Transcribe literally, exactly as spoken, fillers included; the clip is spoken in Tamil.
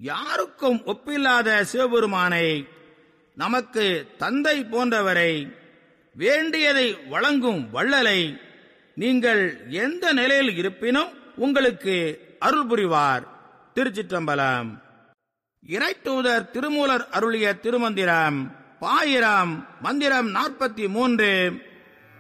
யாருக்கும் ஒப்பில்லாத சிவபெருமானை, நமக்கு தந்தை போன்றவரை, வேண்டியதை வழங்கும் வள்ளலை நீங்கள் எந்த நிலையில் இருப்பினும் உங்களுக்கு அருள் புரிவார். திருச்சிற்றம்பலம். இறைத்தூதர் திருமூலர் அருளிய திருமந்திரம் பாயிரம் மந்திரம் நாற்பத்தி மூன்று.